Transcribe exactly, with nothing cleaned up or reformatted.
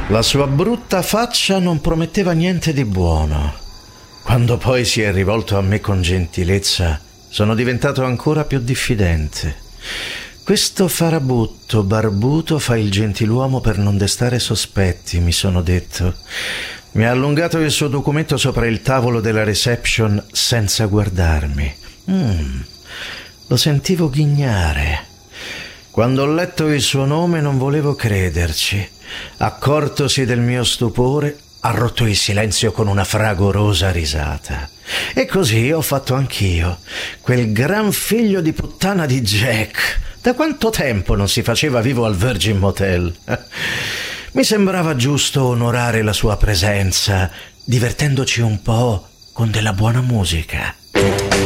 La sua brutta faccia non prometteva niente di buono. Quando poi si è rivolto a me con gentilezza, sono diventato ancora più diffidente. Questo farabutto barbuto fa il gentiluomo per non destare sospetti, mi sono detto. Mi ha allungato il suo documento sopra il tavolo della reception senza guardarmi. Mm, lo sentivo ghignare. Quando ho letto il suo nome non volevo crederci. Accortosi del mio stupore, ha rotto il silenzio con una fragorosa risata. E così ho fatto anch'io. Quel gran figlio di puttana di Jack. Da quanto tempo non si faceva vivo al Virgin Motel? Mi sembrava giusto onorare la sua presenza, divertendoci un po' con della buona musica.